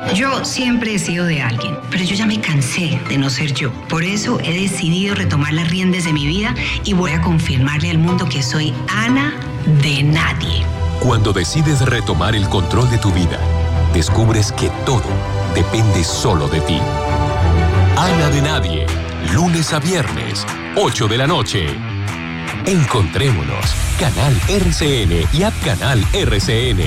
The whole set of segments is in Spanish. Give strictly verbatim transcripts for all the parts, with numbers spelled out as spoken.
Yo siempre he sido de alguien, pero yo ya me cansé de no ser yo. Por eso he decidido retomar las riendas de mi vida y voy a confirmarle al mundo que soy Ana de nadie. Cuando decides retomar el control de tu vida, descubres que todo depende solo de ti. Ana de nadie, lunes a viernes, ocho de la noche. Encontrémonos, Canal R C N y App Canal R C N.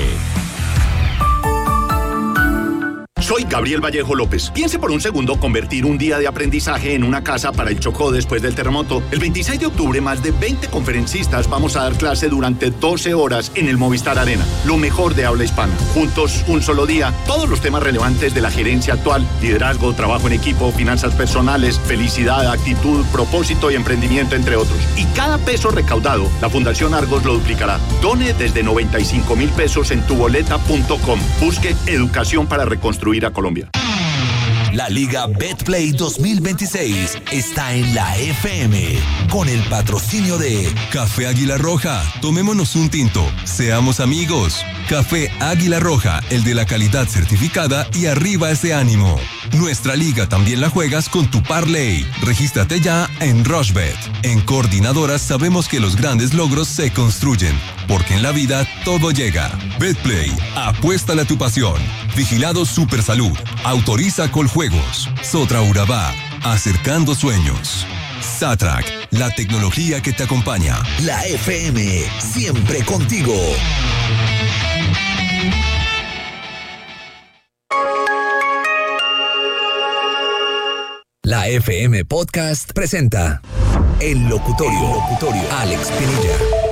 Soy Gabriel Vallejo López. Piense por un segundo convertir un día de aprendizaje en una casa para el Chocó después del terremoto. El veintiséis de octubre, más de veinte conferencistas vamos a dar clase durante doce horas en el Movistar Arena. Lo mejor de habla hispana. Juntos, un solo día, todos los temas relevantes de la gerencia actual: liderazgo, trabajo en equipo, finanzas personales, felicidad, actitud, propósito y emprendimiento, entre otros. Y cada peso recaudado, la Fundación Argos lo duplicará. Done desde noventa y cinco mil pesos en tuboleta punto com. Busque educación para reconstruir a Colombia. La Liga Betplay dos mil veintiséis está en la F M con el patrocinio de Café Águila Roja. Tomémonos un tinto, seamos amigos. Café Águila Roja, el de la calidad certificada, y arriba ese ánimo. Nuestra liga también la juegas con tu parlay. Regístrate ya en Rushbet. En Coordinadoras sabemos que los grandes logros se construyen, porque en la vida todo llega. Betplay, apuéstale a tu pasión. Vigilado Supersalud. Autoriza Coljuegos. Sotra Urabá. Acercando sueños. Satrac, la tecnología que te acompaña. La F M, siempre contigo. La F M Podcast presenta El Locutorio. El Locutorio. Alex Pinilla.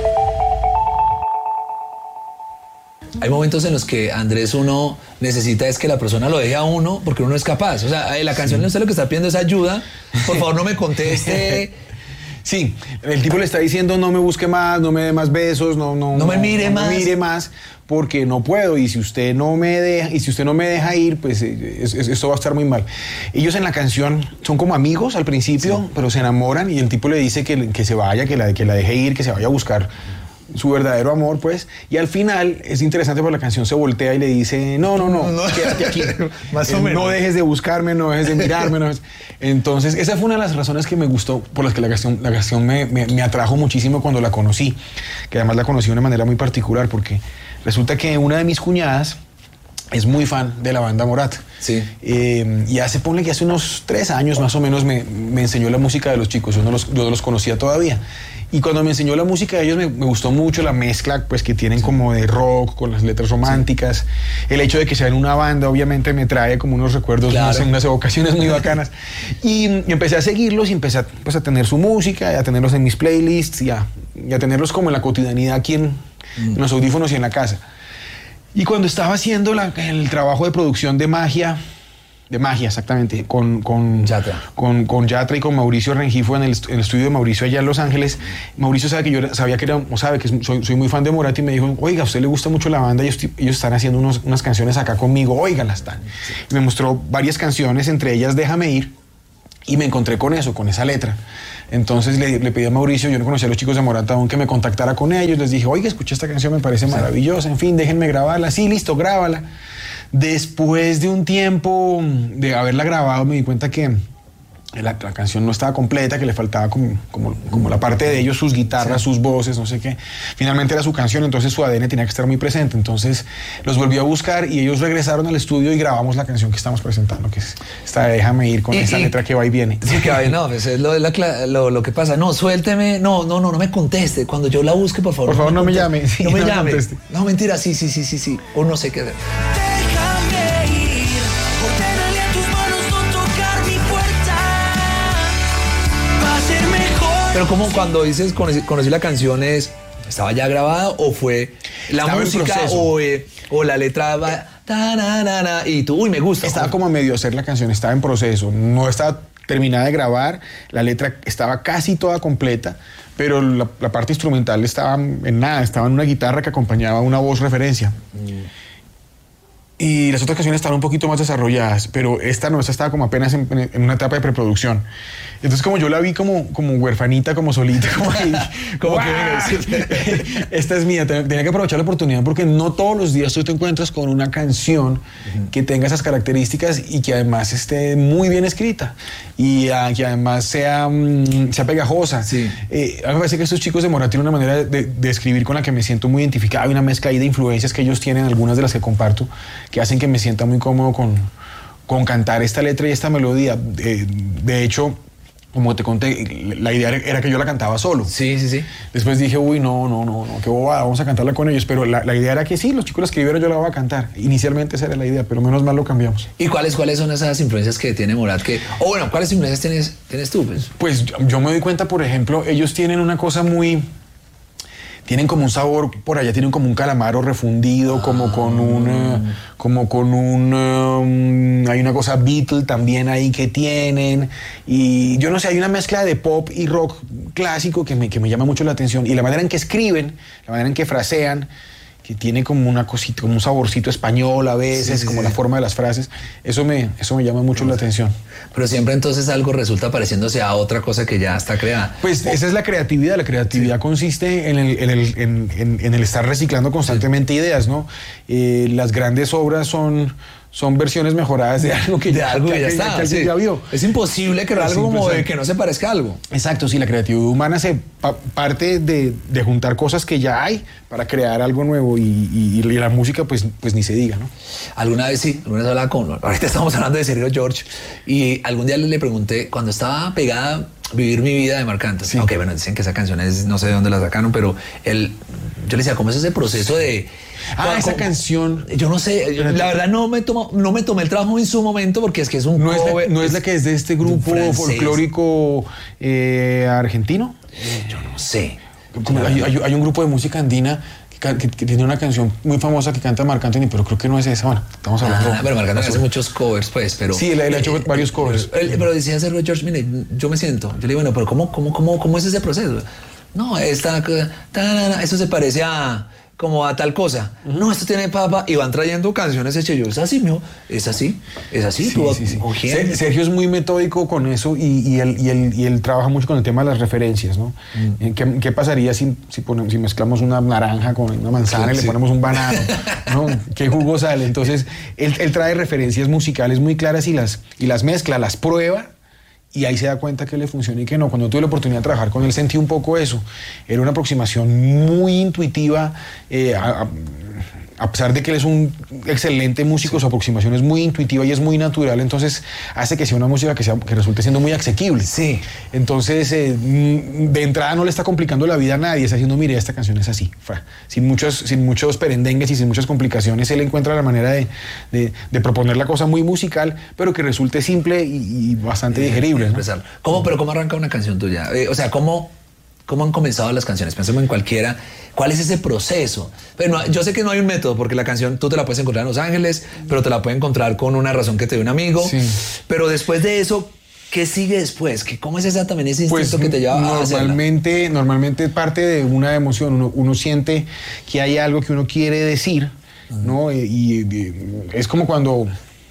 Hay momentos en los que, Andrés, uno necesita es que la persona lo deje a uno porque uno no es capaz. O sea, la canción, sí. Usted lo que está pidiendo es ayuda. Por favor, no me conteste. Sí, el tipo le está diciendo no me busque más, no me dé más besos, no, no, no me mire no, más. No me mire más porque no puedo, y si usted no me deja, y si usted no me deja ir, pues es, es, esto va a estar muy mal. Ellos en la canción son como amigos al principio, sí. Pero se enamoran y el tipo le dice que, que se vaya, que la, que la deje ir, que se vaya a buscar su verdadero amor, pues, y al final es interesante porque la canción se voltea y le dice no, no, no, no. Quédate aquí. Más o eh, menos. No dejes de buscarme, no dejes de mirarme. No dejes... Entonces, esa fue una de las razones que me gustó, por las que la canción, la canción me, me, me atrajo muchísimo cuando la conocí, que además la conocí de una manera muy particular, porque resulta que una de mis cuñadas es muy fan de la banda Morat. Sí. Eh, y hace, ponle que hace unos tres años más o menos me, me enseñó la música de los chicos, yo no los, yo no los conocía todavía. Y cuando me enseñó la música de ellos me, me gustó mucho la mezcla pues, que tienen como de rock con las letras románticas. Sí. El hecho de que sean una banda obviamente me trae como unos recuerdos, claro. unas, unas evocaciones muy bacanas. Y, y empecé a seguirlos y empecé a, pues, a tener su música, y a tenerlos en mis playlists y a, y a tenerlos como en la cotidianidad aquí en, mm. en los audífonos y en la casa. Y cuando estaba haciendo la, el trabajo de producción de magia, de magia exactamente, con, con, Yatra. Con, con Yatra y con Mauricio Rengifo en el, en el estudio de Mauricio allá en Los Ángeles, Mauricio sabe que yo sabía que era, o sabe que soy, soy muy fan de Morat y me dijo, oiga, a usted le gusta mucho la banda, ellos, ellos están haciendo unos, unas canciones acá conmigo, óigalas están. Y me mostró varias canciones, entre ellas Déjame Ir, y me encontré con eso, con esa letra. Entonces le, le pedí a Mauricio, yo no conocía a los chicos de Morat aún, que me contactara con ellos. Les dije, oiga, escuché esta canción, me parece maravillosa, en fin, déjenme grabarla. Sí, listo, grábala. Después de un tiempo de haberla grabado, me di cuenta que la, la canción no estaba completa, que le faltaba como, como, como la parte de ellos, sus guitarras, sí. sus voces, no sé qué. Finalmente era su canción, entonces su A D N tenía que estar muy presente. Entonces los volví a buscar y ellos regresaron al estudio y grabamos la canción que estamos presentando, que es esta de Déjame Ir, con y, esa y, letra que va y viene. Sí, que va y no, pues es lo, la, lo, lo que pasa. No, suélteme, no, no, no, no me conteste. Cuando yo la busque, por favor. Por favor, no me, no me llame. Sí, no me no llame. Conteste. No, mentira, sí, sí, sí, sí, sí. O no sé qué hacer. Pero como cuando dices conocí, conocí la canción, es ¿estaba ya grabada o fue la Estaba música o, eh, o la letra va, ta, na, na, na, y tú, uy, me gusta? Estaba como a medio hacer la canción, estaba en proceso, no estaba terminada de grabar, la letra estaba casi toda completa, pero la, la parte instrumental estaba en nada, estaba en una guitarra que acompañaba una voz referencia. Mm. y las otras canciones estaban un poquito más desarrolladas, pero esta no, esta estaba como apenas en, en una etapa de preproducción. Entonces como yo la vi como, como huerfanita, como solita, como, ahí, como que esta es mía, tenía que aprovechar la oportunidad porque no todos los días tú te encuentras con una canción uh-huh. que tenga esas características y que además esté muy bien escrita y uh, que además sea, um, sea pegajosa. Sí. Eh, a mí me parece que estos chicos de Morat tienen una manera de, de escribir con la que me siento muy identificado. Hay una mezcla ahí de influencias que ellos tienen, algunas de las que comparto, que hacen que me sienta muy cómodo con, con cantar esta letra y esta melodía. De, de hecho, como te conté, la idea era que yo la cantaba solo. Sí, sí, sí. Después dije, uy, no, no, no, no, qué bobada, vamos a cantarla con ellos. Pero la, la idea era que sí, los chicos la escribieron, yo la voy a cantar. Inicialmente esa era la idea, pero menos mal lo cambiamos. ¿Y cuáles, cuáles son esas influencias que tiene Morat? Que, o bueno, ¿cuáles influencias tienes, tienes tú? Pues, pues yo, yo me doy cuenta, por ejemplo, ellos tienen una cosa muy... Tienen como un sabor, por allá tienen como un calamaro refundido, ah. como con un, uh, como con un, um, hay una cosa Beatle también ahí que tienen, y yo no sé, hay una mezcla de pop y rock clásico que me, que me llama mucho la atención, y la manera en que escriben, la manera en que frasean, que tiene como una cosita, como un saborcito español a veces, sí, sí, como sí. la forma de las frases, eso me, eso me llama mucho la atención. Pero siempre entonces algo resulta pareciéndose a otra cosa que ya está creada. Pues o, esa es la creatividad, la creatividad sí. consiste en el, en, el, en, en, en el estar reciclando constantemente sí. ideas, ¿no? Eh, las grandes obras son... son versiones mejoradas de algo que de ya, algo que, que, ya que, está. que sí. ya vio. Es imposible crear algo como de que no se parezca a algo. Exacto, sí, la creatividad humana se pa parte de, de juntar cosas que ya hay para crear algo nuevo y, y, y la música pues, pues ni se diga, ¿no? Alguna vez sí, alguna vez hablaba con, ahorita estamos hablando de Sergio George y algún día le pregunté, cuando estaba pegada Vivir mi vida de Marc Anthony, sí. ok, bueno, dicen que esa canción es, no sé de dónde la sacaron, pero él, yo le decía, ¿cómo es ese proceso de... Ah, esa como, canción. Yo no sé, yo, la verdad no me, tomo, no me tomé el trabajo en su momento porque es que es un no cover, es la, no es la que es de este grupo folclórico eh, argentino. Yo no sé. Hay, hay, hay un grupo de música andina que, que, que tiene una canción muy famosa que canta Marc Anthony, pero creo que no es esa. Bueno, estamos hablando. Ah, pero Marc Anthony hace muchos covers, pues, pero. Sí, él, él ha hecho varios covers. Él, pero decía Sergio George, mire, yo me siento. Yo le digo, bueno, pero ¿cómo, cómo, cómo, cómo es ese proceso? No, esta, ta, eso se parece a como a tal cosa. Uh-huh. No, esto tiene papa y van trayendo canciones hechas. Yo, es así, mijo, es así, es así. Sí, tú sí, sí. Sergio es muy metódico con eso y, y, él, y, él, y él trabaja mucho con el tema de las referencias, ¿no? Uh-huh. ¿Qué, qué pasaría si, si, ponemos, si mezclamos una naranja con una manzana sí, y le sí. ponemos un banano? ¿No? ¿Qué jugo sale? Entonces, él, él trae referencias musicales muy claras y las, y las mezcla, las prueba. Y ahí se da cuenta que le funciona y que no. Cuando tuve la oportunidad de trabajar con él sentí un poco eso. Era una aproximación muy intuitiva. Eh, a, a, a pesar de que él es un excelente músico, sí. su aproximación es muy intuitiva y es muy natural. Entonces hace que sea una música que, sea, que resulte siendo muy asequible. Sí. Entonces eh, de entrada no le está complicando la vida a nadie. Está diciendo, mire, esta canción es así. Sin muchos, sin muchos perendengues y sin muchas complicaciones. Él encuentra la manera de, de, de proponer la cosa muy musical, pero que resulte simple y, y bastante eh, digerible, ¿no? ¿Cómo, pero ¿cómo arranca una canción tuya? Eh, o sea, ¿cómo, ¿cómo han comenzado las canciones? Pensemos en cualquiera. ¿Cuál es ese proceso? Pero no, yo sé que no hay un método, porque la canción tú te la puedes encontrar en Los Ángeles, pero te la puedes encontrar con una razón que te dio un amigo. Sí. Pero después de eso, ¿qué sigue después? ¿Qué, ¿Cómo es esa, también ese instinto pues, que te lleva a hacerla? Normalmente, normalmente parte de una emoción. Uno, uno siente que hay algo que uno quiere decir, uh-huh. ¿no? Y, y, y es como cuando...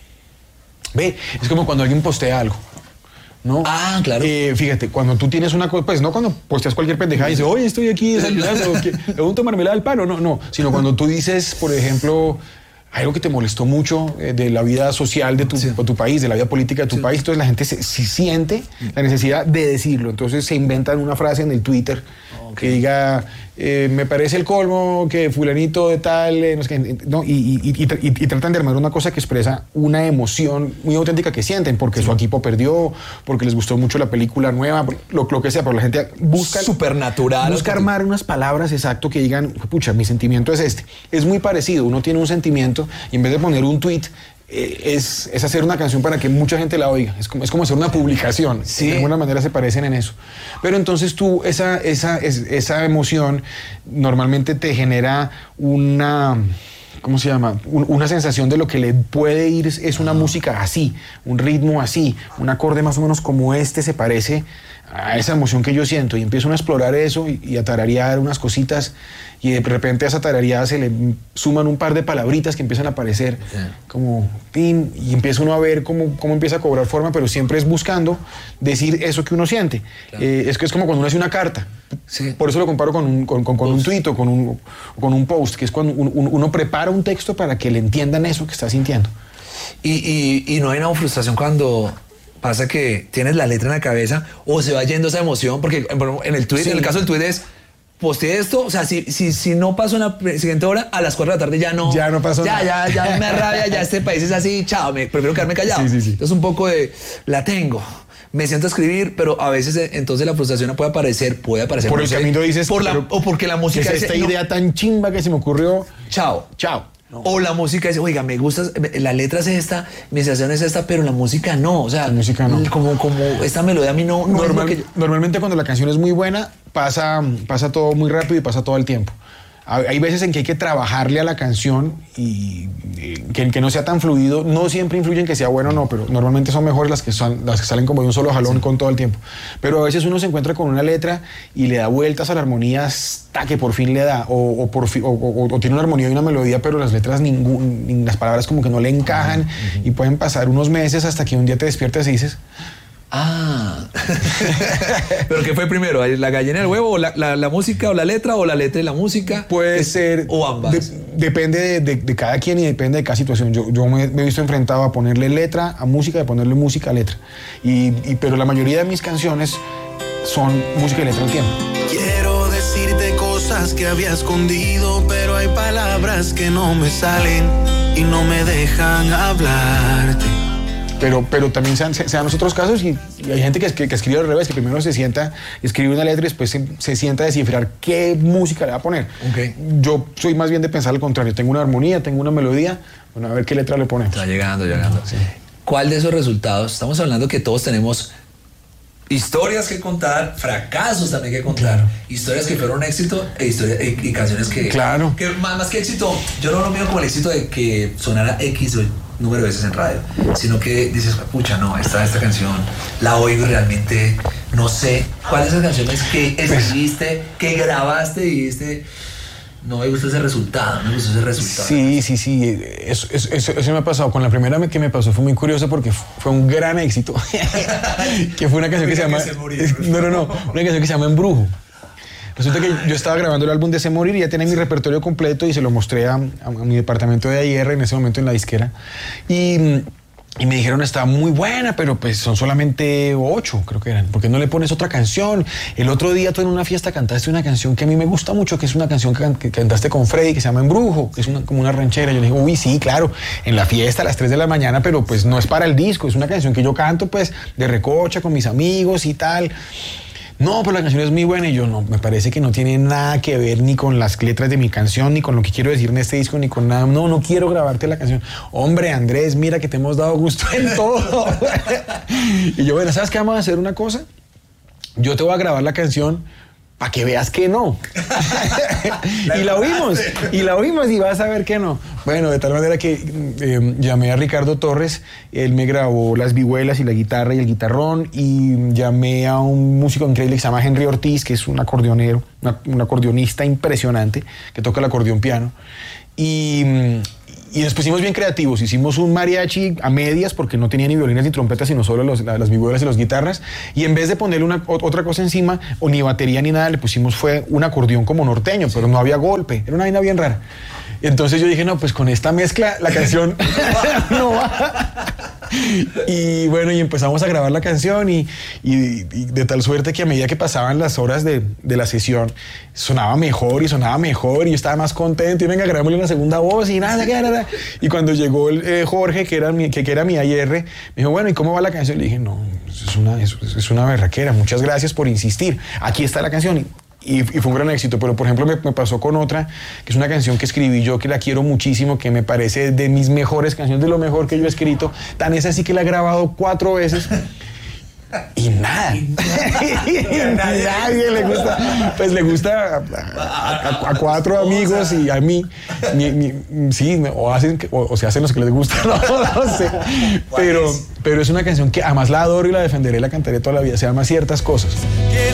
Ve, es como cuando alguien postea algo. ¿No? Ah, claro. Eh, fíjate, cuando tú tienes una cosa, pues no cuando posteas cualquier pendejada y dices, oye, estoy aquí desayunando, ¿le unto marmelada al pan? No, no, sino cuando tú dices, por ejemplo, algo que te molestó mucho eh, de la vida social de tu, sí. tu país, de la vida política de tu sí. país, entonces la gente se, se siente la necesidad de decirlo, entonces se inventan una frase en el Twitter okay. que diga, eh, me parece el colmo que fulanito de tal, eh, no sé qué, no, y, y, y, y, y tratan de armar una cosa que expresa una emoción muy auténtica que sienten, porque sí. su equipo perdió, porque les gustó mucho la película nueva, lo, lo que sea, pero la gente busca... Supernatural. Busca porque... armar unas palabras exacto que digan, pucha, mi sentimiento es este. Es muy parecido, uno tiene un sentimiento y en vez de poner un tweet, eh, es, es hacer una canción para que mucha gente la oiga. Es como, es como hacer una publicación. Sí. De alguna manera se parecen en eso. Pero entonces tú, esa, esa, esa emoción normalmente te genera una... ¿Cómo se llama? Una sensación de lo que le puede ir es una música así, un ritmo así, un acorde más o menos como este se parece a esa emoción que yo siento y empiezo a explorar eso y, y a tararear unas cositas y de repente a esa tarareada se le suman un par de palabritas que empiezan a aparecer sí. como tin, y empieza uno a ver cómo, cómo empieza a cobrar forma, pero siempre es buscando decir eso que uno siente. Claro. Eh, es que es como cuando uno hace una carta. Sí. Por eso lo comparo con un, con, con, con un tuit o con un, con un post, que es cuando un, un, uno prepara un texto para que le entiendan eso que está sintiendo. Y, y, y no hay una frustración cuando pasa que tienes la letra en la cabeza o se va yendo esa emoción, porque en el tweet, sí. en el caso del tweet es posteé esto, o sea, si, si, si no paso en la siguiente hora, a las cuatro de la tarde ya no. Ya no pasó ya, nada. Ya, ya me rabia, ya este país es así, chao, me, prefiero quedarme callado. Sí, sí, sí. Entonces un poco de, la tengo, me siento a escribir, pero a veces entonces la frustración puede aparecer, puede aparecer. Por el sé, camino dices, por la, o porque la música es esta dice, idea no, tan chimba que se me ocurrió. Chao. Chao. No. O la música dice, oiga, me gusta, la letra es esta, mi sensación es esta, pero la música no, o sea, la música no. Como, como esta melodía a mí no, no Normal, es lo que yo... Normalmente cuando la canción es muy buena, pasa, pasa todo muy rápido y pasa todo el tiempo. Hay veces en que hay que trabajarle a la canción y que, que no sea tan fluido. No siempre influye en que sea bueno o no, pero normalmente son mejores las que, son, las que salen como de un solo jalón sí. con todo el tiempo. Pero a veces uno se encuentra con una letra y le da vueltas a la armonía hasta que por fin le da, o, o, por fi, o, o, o tiene una armonía y una melodía, pero las letras, ningún, ni las palabras como que no le encajan uh-huh. y pueden pasar unos meses hasta que un día te despiertas y dices... Ah, ¿pero qué fue primero? ¿La gallina del huevo? ¿O la, la, la música o la letra? ¿O la letra y la música? Puede es, ser. ¿O ambas? De, depende de, de, de cada quien y depende de cada situación. Yo, yo me, me he visto enfrentado a ponerle letra a música y a ponerle música a letra. Y, y, pero la mayoría de mis canciones son música y letra al tiempo. Quiero decirte cosas que había escondido, pero hay palabras que no me salen y no me dejan hablarte. Pero, pero también se dan, se dan los otros casos y, y hay gente que, que, que escribe al revés, que primero se sienta, escribe una letra y después se, se sienta a descifrar qué música le va a poner. Okay. Yo soy más bien de pensar al contrario. Tengo una armonía, tengo una melodía, bueno, a ver qué letra le ponemos. Está llegando, llegando. Sí. ¿Cuál de esos resultados? Estamos hablando que todos tenemos historias que contar, fracasos también que contar, claro. historias que fueron éxito e historias, y, y canciones que... Claro. Que más, más que éxito, yo no lo mido como el éxito de que sonara X o número de veces en radio, sino que dices, pucha, no, esta, esta canción la oigo y realmente no sé cuáles son las canciones que escribiste, que grabaste y dijiste, no me gustó ese resultado, no me gustó ese resultado. Sí, sí, sí, eso, eso, eso, eso me ha pasado. Con la primera que me pasó fue muy curioso porque fue un gran éxito, que fue una canción que se llama... No, no, no, una canción que se llama Embrujo. Resulta que yo estaba grabando el álbum de Se Morir y ya tenía mi repertorio completo y se lo mostré a, a, a mi departamento de A I R en ese momento en la disquera. Y, y me dijeron, está muy buena, pero pues son solamente ocho, creo que eran. ¿Por qué no le pones otra canción? El otro día tú en una fiesta cantaste una canción que a mí me gusta mucho, que es una canción que, can, que cantaste con Freddy, que se llama Embrujo, que es una, como una ranchera. Yo le dije, uy, sí, claro, en la fiesta a las tres de la mañana, pero pues no es para el disco, es una canción que yo canto pues de recocha con mis amigos y tal. No, pero la canción es muy buena y yo no, me parece que no tiene nada que ver ni con las letras de mi canción, ni con lo que quiero decir en este disco, ni con nada. No, no quiero grabarte la canción. Hombre, Andrés, mira que te hemos dado gusto en todo. Y yo, bueno, ¿sabes qué? Vamos a hacer una cosa. Yo te voy a grabar la canción para que veas que no. Y la oímos, y la oímos y vas a ver que no. Bueno, de tal manera que eh, llamé a Ricardo Torres, él me grabó las vihuelas y la guitarra y el guitarrón, y llamé a un músico increíble que se llama Henry Ortiz, que es un acordeonero, una, un acordeonista impresionante, que toca el acordeón piano. Y... Y nos pusimos bien creativos, hicimos un mariachi a medias porque no tenía ni violines ni trompetas, sino solo los, las vihuelas y las guitarras. Y en vez de ponerle una, otra cosa encima, o ni batería ni nada, le pusimos fue un acordeón como norteño, pero no había golpe, era una vaina bien rara. Entonces yo dije, no, pues con esta mezcla la canción no va. Y bueno, y empezamos a grabar la canción y, y, y de tal suerte que a medida que pasaban las horas de, de la sesión, sonaba mejor y sonaba mejor y yo estaba más contento y venga, grabémosle una segunda voz y nada, nada, nada. Y cuando llegó el, eh, Jorge, que era, mi, que, que era mi A I R, me dijo, bueno, ¿y cómo va la canción? Le dije, no, es una, es, es una berraquera, muchas gracias por insistir, aquí está la canción. Y, Y, y fue un gran éxito, pero por ejemplo me, me pasó con otra, que es una canción que escribí yo, que la quiero muchísimo, que me parece de mis mejores canciones, de lo mejor que yo he escrito, tan es así que la he grabado cuatro veces, Y nada. Y nadie le gusta. Pues le gusta a, a, a cuatro amigos y a mí. Ni, ni, sí, o, hacen, o, o se hacen los que les gustan, no, no sé. Pero, pero es una canción que además la adoro y la defenderé, la cantaré toda la vida. Se llama Ciertas Cosas. Que